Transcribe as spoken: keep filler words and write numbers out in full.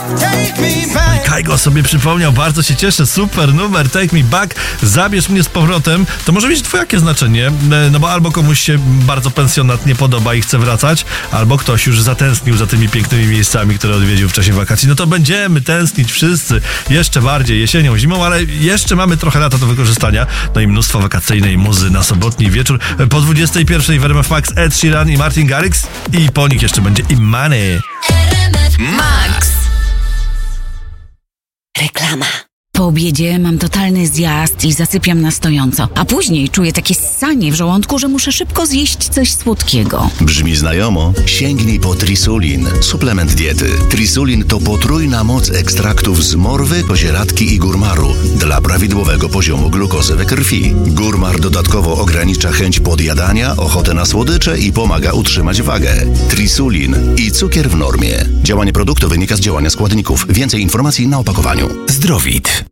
Kajgo sobie przypomniał, bardzo się cieszę, super numer, Take Me Back, zabierz mnie z powrotem. To może mieć dwojakie znaczenie, no bo albo komuś się bardzo pensjonat nie podoba i chce wracać, albo ktoś już zatęsknił za tymi pięknymi miejscami, które odwiedził w czasie wakacji. No to będziemy tęsknić wszyscy jeszcze bardziej jesienią, zimą, ale jeszcze mamy trochę lata do wykorzystania. No i mnóstwo wakacyjnej muzy na sobotni wieczór. Po dwudziestej pierwszej w R M F Max Ed Sheeran i Martin Garrix i po nich jeszcze będzie Imany. Max. Reklama. Po obiedzie mam totalny zjazd i zasypiam na stojąco, a później czuję takie ssanie w żołądku, że muszę szybko zjeść coś słodkiego. Brzmi znajomo? Sięgnij po Trisulin, suplement diety. Trisulin to potrójna moc ekstraktów z morwy, kozieradki i górmaru dla prawidłowego poziomu glukozy we krwi. Górmar dodatkowo ogranicza chęć podjadania, ochotę na słodycze i pomaga utrzymać wagę. Trisulin i cukier w normie. Działanie produktu wynika z działania składników. Więcej informacji na opakowaniu. Zdrowit.